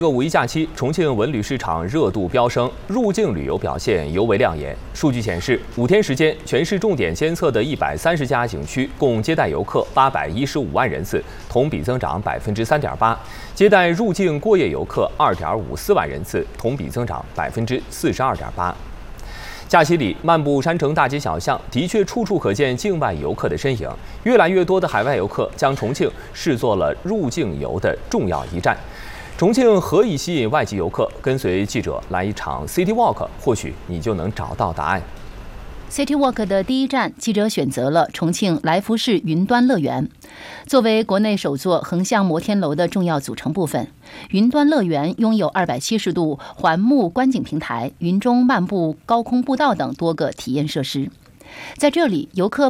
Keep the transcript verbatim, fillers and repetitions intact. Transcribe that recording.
这个五一假期，重庆文旅市场热度飙升，入境旅游表现尤为亮眼。数据显示，五天时间，全市重点监测的一百三十家景区共接待游客八百一十五万人次，同比增长百分之三点八；接待入境过夜游客二点五四万人次，同比增长百分之四十二点八。假期里漫步山城大街小巷，的确处处可见境外游客的身影。越来越多的海外游客将重庆视作了入境游的重要一站。重庆何以吸引外籍游客？跟随记者来一场 City Walk， 或许你就能找到答案。 City Walk 的第一站，记者选择了重庆来福士云端乐园。作为国内首座横向摩天楼的重要组成部分，云端乐园拥有二百七十度环幕观景平台、云中漫步高空步道等多个体验设施。在这里，游客